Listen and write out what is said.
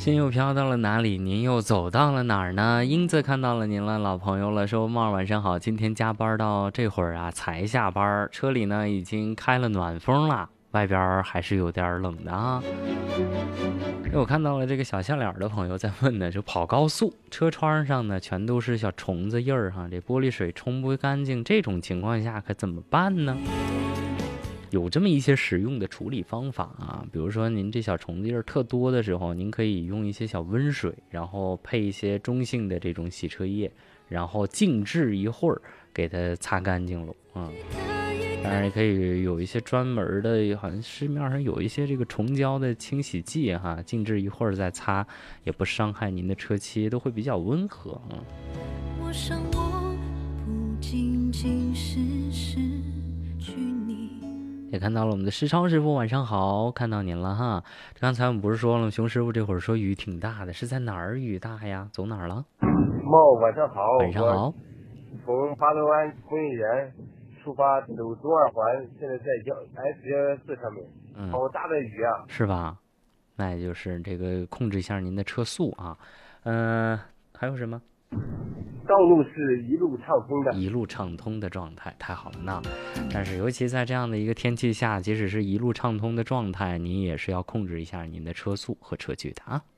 心又飘到了哪里？您又走到了哪儿呢？英子看到了您了，老朋友了，说帽儿晚上好，今天加班到这会儿啊才下班，车里呢已经开了暖风了，外边还是有点冷的啊。我看到了这个小笑脸的朋友在问呢，就跑高速，车窗上呢全都是小虫子印儿哈，这玻璃水冲不干净，这种情况下可怎么办呢？有这么一些实用的处理方法啊，比如说您这小虫子印儿特多的时候，您可以用一些小温水，然后配一些中性的这种洗车液，然后静置一会儿，给它擦干净了啊。当然也可以有一些专门的，好像市面上有一些这个虫胶的清洗剂哈，静置一会儿再擦，也不伤害您的车漆，都会比较温和啊。我想我不仅仅是失去你。也看到了我们的石超师傅，晚上好，看到您了哈。刚才我们不是说了，熊师傅这会儿说雨挺大的，是在哪儿雨大呀？走哪儿了？ 晚上好。 晚上好。 从巴德湾工业园出发走东二环，现在在S14上面，好大的雨啊！ 是吧？那也就是这个控制一下您的车速啊。还有什么？ 道路是一路畅通的， 一路畅通的状态，太好了呢。但是尤其在这样的一个天气下，即使是一路畅通的状态，您也是要控制一下您的车速和车距的啊。